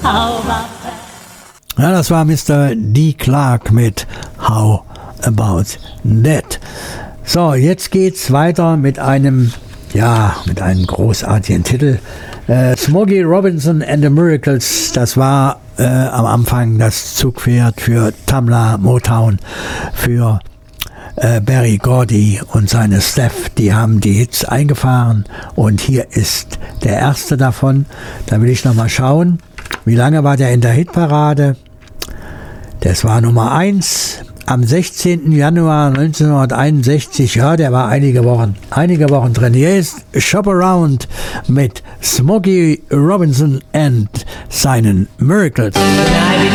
Ja, das war Mr. D. Clark mit How About That. So, jetzt geht's weiter mit einem großartigen Titel. Smokey Robinson and the Miracles, das war am Anfang das Zugpferd für Tamla Motown, für Berry Gordy und seine Steph, die haben die Hits eingefahren und hier ist der erste davon. Da will ich nochmal schauen, wie lange war der in der Hitparade? Das war Nummer 1 am 16. Januar 1961. Ja, der war einige Wochen drin. Hier ist Shop Around mit Smokey Robinson and seinen Miracles.